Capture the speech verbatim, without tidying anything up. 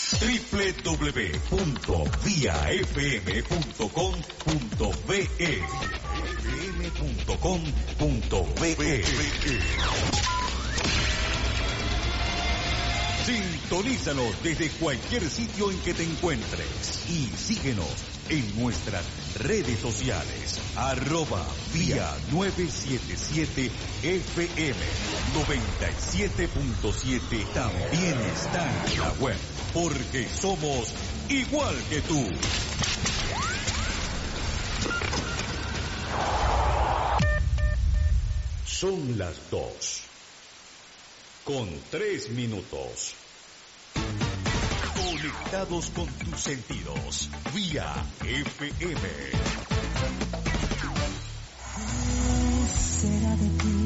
doble u doble u doble u punto vía f m punto com punto b e f m punto com punto b e. Sintonízanos desde cualquier sitio en que te encuentres y síguenos en nuestras redes sociales, arroba vía novecientos setenta y siete F M noventa y siete punto siete. También está en la web, porque somos igual que tú. Son las dos, con tres minutos. Conectados con tus sentidos, vía F M. ¿Qué será de ti?